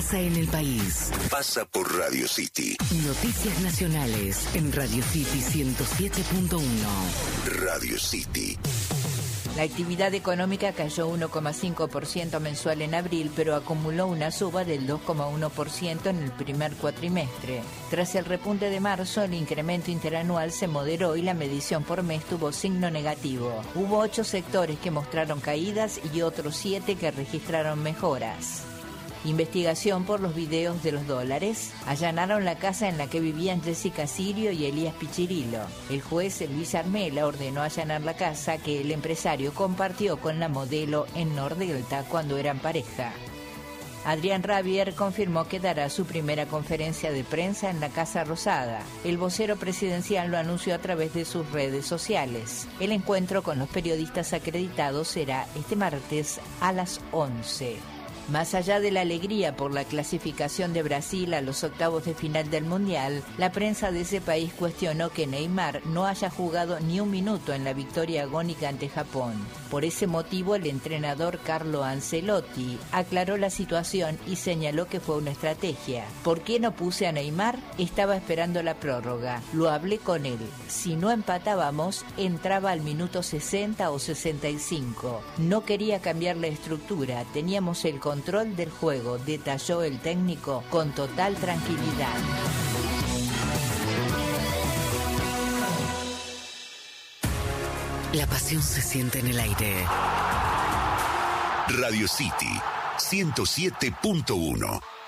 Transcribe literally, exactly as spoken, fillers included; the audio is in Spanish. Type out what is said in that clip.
pasa en el país. Pasa por Radio City. Noticias nacionales en Radio City ciento siete punto uno. Radio City. La actividad económica cayó uno coma cinco por ciento mensual en abril, pero acumuló una suba del dos coma uno por ciento en el primer cuatrimestre. Tras el repunte de marzo, el incremento interanual se moderó y la medición por mes tuvo signo negativo. Hubo ocho sectores que mostraron caídas y otros siete que registraron mejoras. Investigación por los videos de los dólares. Allanaron la casa en la que vivían Jessica Sirio y Elías Pichirilo. El juez Luis Armela ordenó allanar la casa que el empresario compartió con la modelo en Nordelta cuando eran pareja. Adrián Rabier confirmó que dará su primera conferencia de prensa en la Casa Rosada. El vocero presidencial lo anunció a través de sus redes sociales. El encuentro con los periodistas acreditados será este martes a las once. Más allá de la alegría por la clasificación de Brasil a los octavos de final del Mundial, la prensa de ese país cuestionó que Neymar no haya jugado ni un minuto en la victoria agónica ante Japón. Por ese motivo, el entrenador Carlo Ancelotti aclaró la situación y señaló que fue una estrategia. ¿Por qué no puse a Neymar? Estaba esperando la prórroga. Lo hablé con él. Si no empatábamos, entraba al minuto sesenta o sesenta y cinco. No quería cambiar la estructura. Teníamos el control control del juego, detalló el técnico con total tranquilidad. La pasión se siente en el aire. Radio City ciento siete punto uno.